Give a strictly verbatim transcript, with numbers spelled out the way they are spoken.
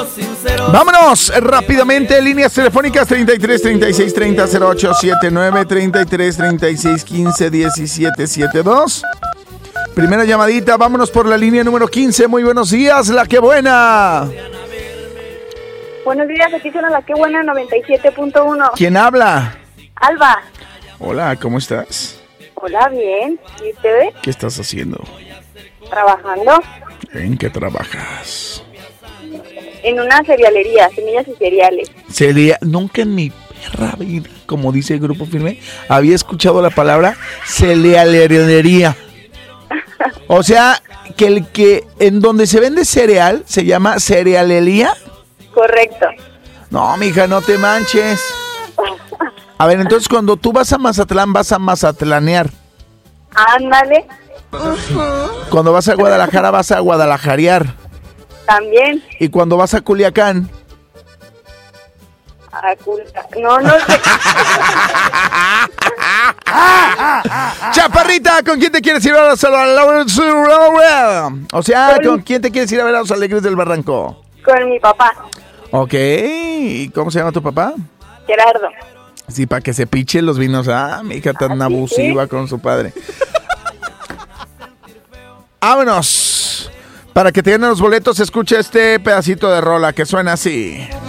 Vámonos rápidamente, líneas telefónicas treinta y tres, treinta y seis, treinta, cero ocho setenta y nueve, treinta y tres, treinta y seis, quince, diecisiete, setenta y dos. Primera llamadita, vámonos por la línea número quince. Muy buenos días, La Que Buena. Buenos días, aquí suena La Que Buena noventa y siete punto uno. ¿Quién habla? Alba. Hola, ¿cómo estás? Hola, bien. ¿Y usted? ¿Qué estás haciendo? Trabajando. ¿En qué trabajas? En una cerealería, semillas y cereales. Celia, nunca en mi perra vida, como dice el Grupo Firme, había escuchado la palabra cerealería. O sea, que el que en donde se vende cereal se llama cerealería. Correcto. No, mija, no te manches. A ver, entonces cuando tú vas a Mazatlán, vas a mazatlanear. Ándale. Cuando vas a Guadalajara, vas a guadalajarear. También. Y cuando vas a Culiacán. A culta. No, no sé. Chaparrita, ¿con quién te quieres ir a ver a O sea, ¿con quién te quieres ir a ver a los Alegres del Barranco? Con mi papá. Ok, ¿y cómo se llama tu papá? Gerardo. Sí, para que se piche los vinos. Ah, mi hija tan ¿Ah, sí, abusiva sí? con su padre. Vámonos. Para que te ganen los boletos, escucha este pedacito de rola que suena así.